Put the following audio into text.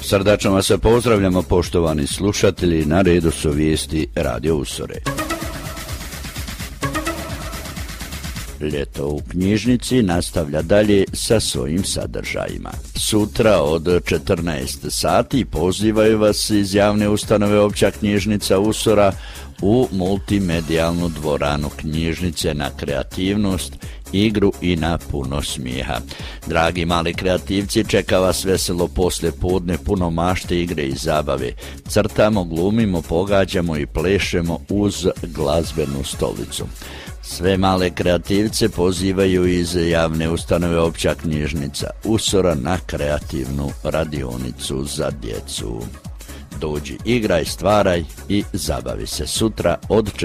Srdačno vas pozdravljamo, poštovani slušatelji, na redu su vijesti Radio Usore. Ljeto u knjižnici nastavlja dalje sa svojim sadržajima. Sutra od 14 sati pozivaju vas iz javne ustanove Opća knjižnica Usora u multimedijalnu dvoranu knjižnice na kreativnost, igru i na puno smijeha. Dragi mali kreativci, čeka vas veselo poslje podne, puno mašte, igre i zabave. Crtamo, glumimo, pogađamo i plešemo uz glazbenu stolicu. Sve male kreativce pozivaju iz javne ustanove Opća knjižnica Usora na kreativnu radionicu za djecu. Dođi, igraj, stvaraj i zabavi se sutra od